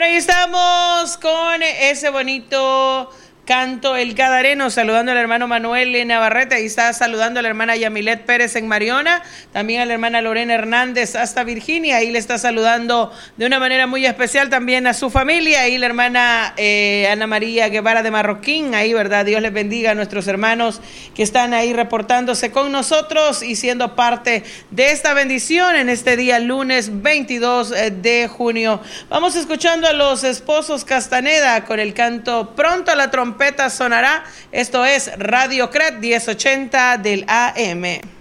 Bueno, ahí estamos con ese bonito canto El Gadareno, saludando al hermano Manuel Navarrete. Ahí está saludando a la hermana Yamilet Pérez en Mariona, también a la hermana Lorena Hernández hasta Virginia. Ahí le está saludando de una manera muy especial también a su familia. Ahí la hermana Ana María Guevara de Marroquín. Ahí, ¿verdad? Dios les bendiga a nuestros hermanos que están ahí reportándose con nosotros y siendo parte de esta bendición en este día lunes 22 de junio. Vamos escuchando a los esposos Castaneda con el canto Pronto la trompeta sonará. Esto es Radio CRED 1080 del AM.